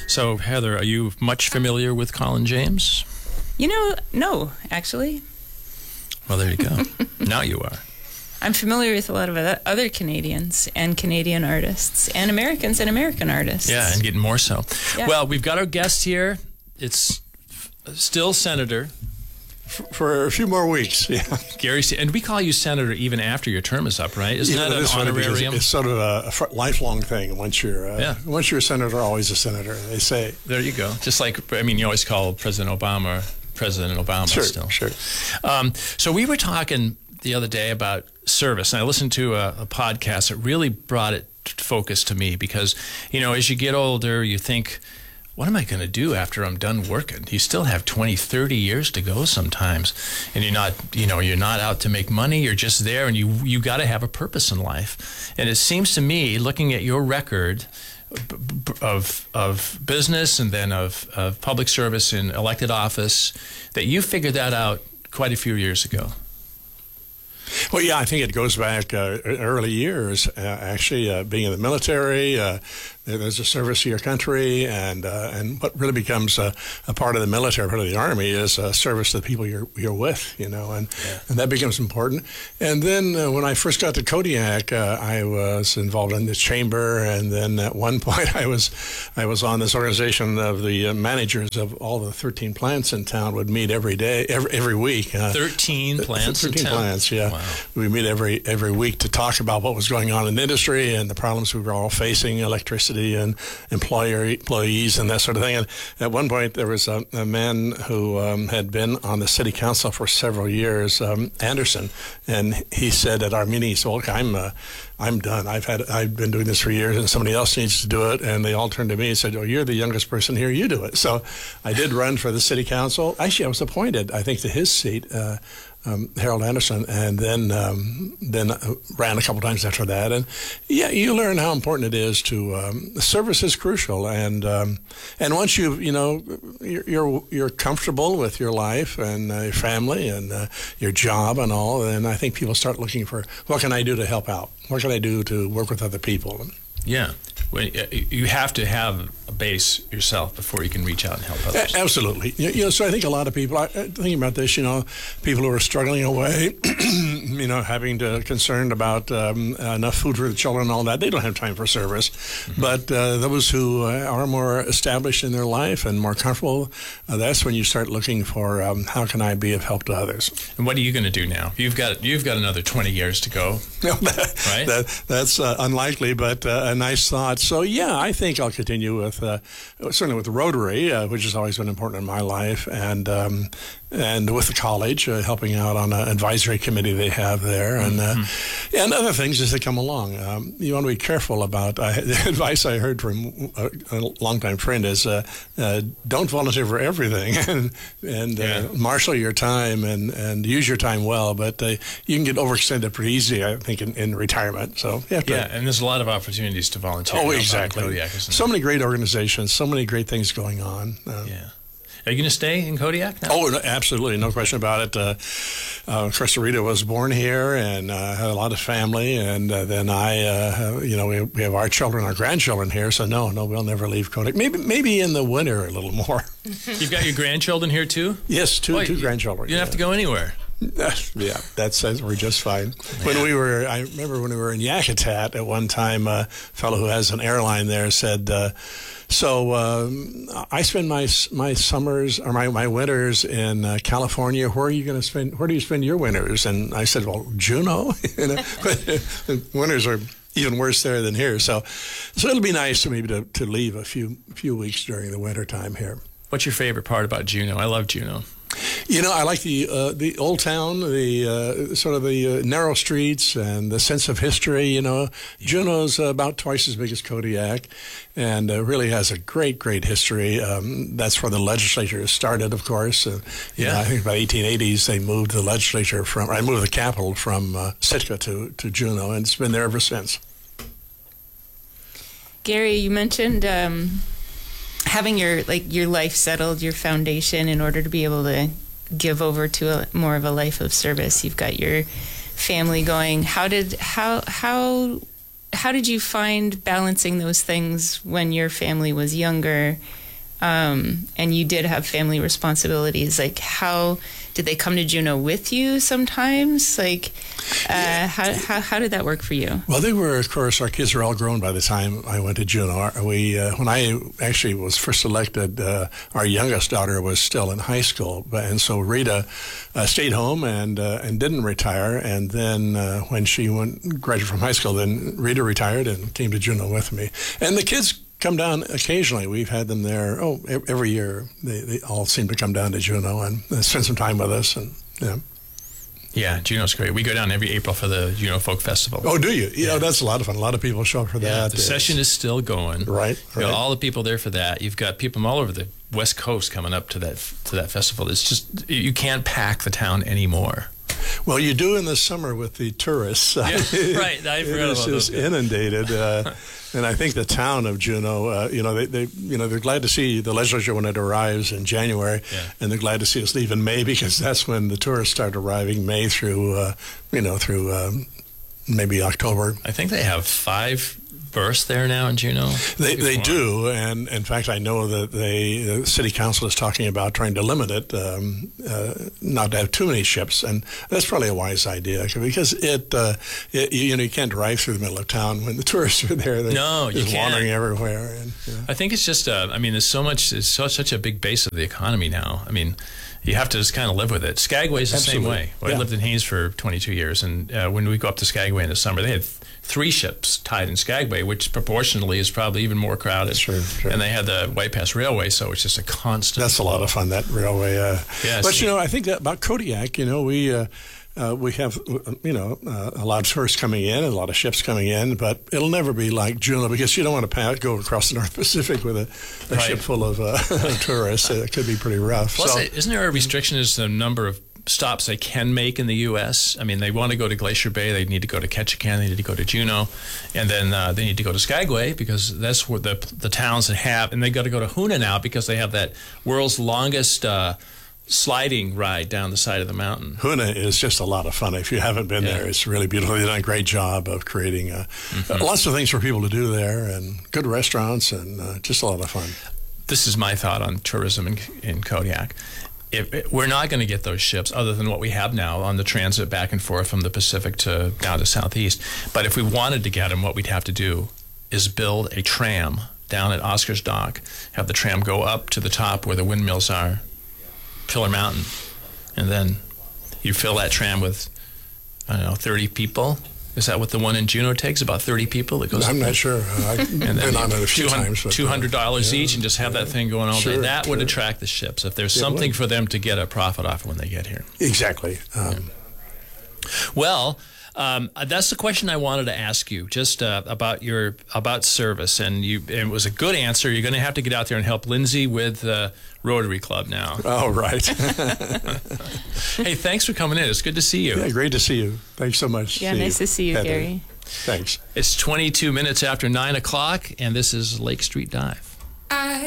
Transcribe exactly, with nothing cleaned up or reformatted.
So, Heather, are you much familiar with Colin James? You know, no, actually. Well, there you go. Now you are. I'm familiar with a lot of other Canadians and Canadian artists and Americans and American artists. Yeah, and getting more so. Yeah. Well, we've got our guest here. It's still Senator. For a few more weeks, yeah. Gary, and we call you Senator even after your term is up, right? Isn't yeah, that an honorarium? It's sort of a, a lifelong thing. Once you're, uh, yeah. once you're a senator, always a senator. They say. There you go. Just like, I mean, you always call President Obama President Obama. Sure, still. sure. Um, so we were talking the other day about service, and I listened to a, a podcast that really brought it focus to me because, you know, as you get older, you think, what am I going to do after I'm done working? You still have twenty, thirty years to go sometimes. And you're not, you know, you're not out to make money. You're just there, and you you got to have a purpose in life. And it seems to me, looking at your record of of business and then of, of public service in elected office, that you figured that out quite a few years ago. Well, yeah, I think it goes back uh, early years, uh, actually, uh, being in the military. Uh, there's a service to your country, and uh, and what really becomes a, a part of the military, part of the Army, is uh, service to the people you're you're with, you know, and, yeah. and that becomes important. And then uh, when I first got to Kodiak, uh, I was involved in the chamber, and then at one point I was I was on this organization of the uh, managers of all the thirteen plants in town would meet every day, every every week. Uh, thirteen plants thirteen in town? plants, yeah. Wow. We meet every every week to talk about what was going on in the industry and the problems we were all facing, electricity and employer employees and that sort of thing. And at one point, there was a, a man who um, had been on the city council for several years, um, Anderson, and he said at our meeting, he said, "Look, I'm uh, I'm done. I've had I've been doing this for years, and somebody else needs to do it." And they all turned to me and said, "Oh, you're the youngest person here. You do it." So I did run for the city council. Actually, I was appointed, I think, to his seat. Uh, Um, Harold Anderson, and then um, then ran a couple times after that. And yeah, you learn how important it is to um, service is crucial. And um, and once you you know you're, you're you're comfortable with your life and uh, your family and uh, your job and all, then I think people start looking for, what can I do to help out? What can I do to work with other people? Yeah. Well, you have to have a base yourself before you can reach out and help others. Absolutely. You know, so I think a lot of people, I, thinking about this, you know, people who are struggling away, you know, having to concerned about um, enough food for the children and all that, they don't have time for service. Mm-hmm. But uh, those who are more established in their life and more comfortable, uh, that's when you start looking for um, how can I be of help to others. And what are you going to do now? You've got you've got another twenty years to go, right? That, that's uh, unlikely, but uh, a nice thought. So, yeah, I think I'll continue with, uh, certainly with the Rotary, uh, which has always been important in my life, and um, and with the college, uh, helping out on an advisory committee they have there, and uh, mm-hmm. and other things as they come along. Um, you want to be careful about, uh, the advice I heard from a, a longtime friend is uh, uh, don't volunteer for everything, and, and yeah. uh, marshal your time and, and use your time well, but uh, you can get overextended pretty easy, I think, in, in retirement. So yeah, yeah, and there's a lot of opportunities to volunteer. Oh, exactly. Kodiak, so many great organizations, so many great things going on. Uh, yeah. Are you going to stay in Kodiak now? Oh, absolutely. No question about it. Uh, uh, Krista Rita was born here and uh, had a lot of family. And uh, then I, uh, you know, we, we have our children, our grandchildren here. So, no, no, we'll never leave Kodiak. Maybe maybe in the winter a little more. You've got your grandchildren here, too? Yes, two, Boy, two grandchildren. You don't yeah. have to go anywhere. Yeah, that says we're just fine. When we were, I remember when we were in Yakutat at one time, a fellow who has an airline there said, uh, so um, I spend my my summers or my, my winters in uh, California. Where are you going to spend? Where do you spend your winters? And I said, well, Juneau. You know, the winters are even worse there than here. So, so it'll be nice to maybe to, to leave a few few weeks during the winter time here. What's your favorite part about Juneau? I love Juneau. You know, I like the uh, the old town, the uh, sort of the uh, narrow streets and the sense of history. You know, Juneau's uh, about twice as big as Kodiak, and uh, really has a great, great history. Um, that's where the legislature started, of course. Uh, yeah, know, I think by eighteen eighties they moved the legislature from, I moved the capital from uh, Sitka to to Juneau, and it's been there ever since. Gary, you mentioned Um having your like your life settled, your foundation, in order to be able to give over to a more of a life of service. You've got your family going. How did how how how did you find balancing those things when your family was younger um, and you did have family responsibilities. Like, how did they come to Juneau with you sometimes? Like, uh, yeah. how, how how did that work for you? Well, they were, of course, our kids were all grown by the time I went to Juneau. We, uh, when I actually was first elected, uh, our youngest daughter was still in high school, and so Rita uh, stayed home and uh, and didn't retire. And then uh, when she went graduated from high school, then Rita retired and came to Juneau with me. And the kids come down occasionally. We've had them there, oh, every year. They, they all seem to come down to Juneau and spend some time with us. And yeah. Yeah, Juneau's great. We go down every April for the Juneau Folk Festival. Oh, do you? Yeah, that's a lot of fun. A lot of people show up for yeah, that. The session is still going. Right, You right. got all the people there for that. You've got people from all over the West Coast coming up to that to that festival. It's just, you can't pack the town anymore. Well, you do in the summer with the tourists. Yeah, right. I forgot It's about just those guys. inundated. Uh, and I think the town of Juneau, uh, you know, they, they, you know, they're glad to see the legislature when it arrives in January, Yeah. and they're glad to see us leave in May because that's when the tourists start arriving. May through, uh, you know, through um, maybe October. I think they have five births there now in Juneau. They they do, and in fact, I know that they the city council is talking about trying to limit it, um, uh, not to have too many ships, and that's probably a wise idea because it, uh, it you know, you can't drive through the middle of town when the tourists are there. They're No, you just can't. wandering everywhere. And, yeah. I think it's just, uh, I mean, there's so much, it's so, such a big base of the economy now. I mean, you have to just kind of live with it. Skagway's the Absolutely. same way. Well, Yeah. I lived in Hayes for twenty-two years, and uh, when we go up to Skagway in the summer, they had three ships tied in Skagway, which proportionally is probably even more crowded. Sure, sure. And they had the White Pass Railway, so it's just a constant. That's a lot of fun, that railway. Uh, Yes. But, you know, I think that about Kodiak, you know, we uh, uh, we have, you know, uh, a lot of tourists coming in and a lot of ships coming in, but it'll never be like Juneau because you don't want to pa- go across the North Pacific with a, a Right. ship full of uh, tourists. It could be pretty rough. Plus, So- isn't there a restriction as to the number of stops they can make in the U S? I mean, they want to go to Glacier Bay, they need to go to Ketchikan, they need to go to Juneau, and then uh, they need to go to Skagway because that's where the the towns that have, and they got to go to Hoona now because they have that world's longest uh, sliding ride down the side of the mountain. Hoona is just a lot of fun. If you haven't been Yeah. there, it's really beautiful. They've done a great job of creating uh, Mm-hmm. uh, lots of things for people to do there and good restaurants and uh, just a lot of fun. This is my thought on tourism in, in Kodiak. If, if we're not going to get those ships other than what we have now on the transit back and forth from the Pacific to down to Southeast. But if we wanted to get them, what we'd have to do is build a tram down at Oscar's Dock, have the tram go up to the top where the windmills are, Pillar Mountain, and then you fill that tram with, I don't know, thirty people. Is that what the one in Juneau takes? About thirty people? That goes. I'm not sure. Uh, I've And been then on it a few times. but, uh, two hundred dollars yeah, each, and just have that thing going all Sure, day. That would sure. attract the ships. If there's It something would. for them to get a profit off when they get here. Exactly. Um, Well, um, that's the question I wanted to ask you, just uh, about your about service, and you. And it was a good answer. You're going to have to get out there and help Lindsay with uh, Rotary Club now. Oh, right. Hey, thanks for coming in. It's good to see you. Yeah, great to see you. Thanks so much. Yeah, nice to see you, Heather. Gary. Thanks. It's twenty-two minutes after nine o'clock, and this is Lake Street Dive. I